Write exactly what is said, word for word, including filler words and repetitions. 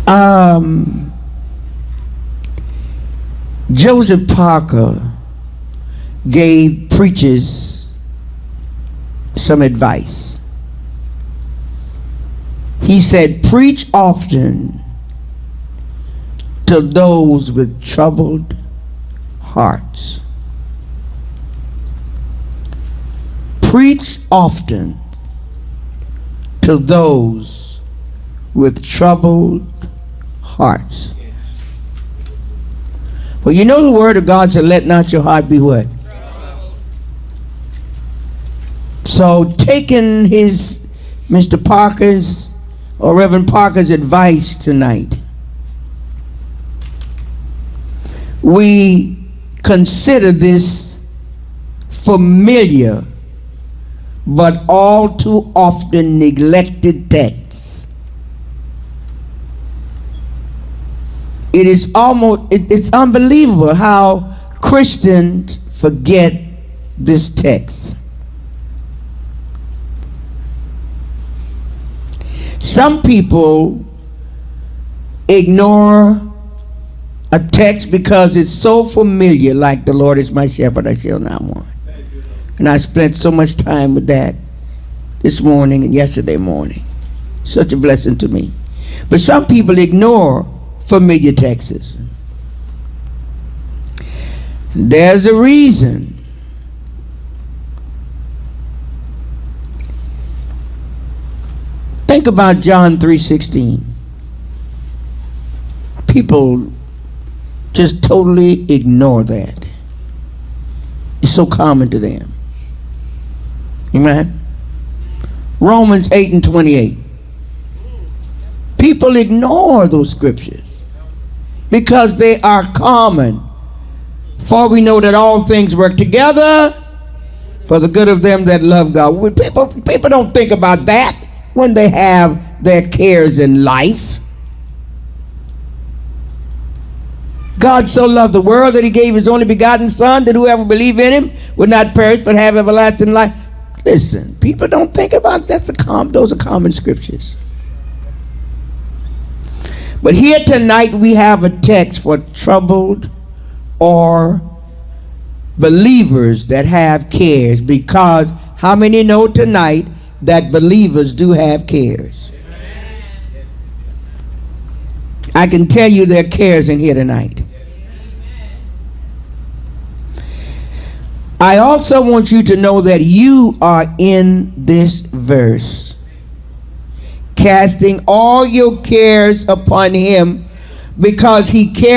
Um, Joseph Parker gave preachers some advice. He said, preach often to those with troubled hearts. Preach often to those with troubled hearts. Well, you know the word of God said, let not your heart be what? So taking his, Mister Parker's or Reverend Parker's advice tonight, we consider this familiar but all too often neglected text. It is almost, it, it's unbelievable how Christians forget this text. Some people ignore a text because it's so familiar, like the Lord is my shepherd, I shall not want. And I spent so much time with that this morning and yesterday morning. Such a blessing to me. But some people ignore familiar texts. There's a reason. Think about John three sixteen. People just totally ignore that. It's so common to them. Amen. Romans eight and twenty-eight. People ignore those scriptures because they are common. For we know that all things work together for the good of them that love God. People, people don't think about that when they have their cares in life. God so loved the world that he gave his only begotten son, that whoever believe in him would not perish but have everlasting life. Listen, people don't think about that's a com those are common scriptures. But here tonight we have a text for troubled or believers that have cares, because how many know tonight that believers do have cares? I can tell you there are cares in here tonight. I also want you to know that you are in this verse, casting all your cares upon him because he cares.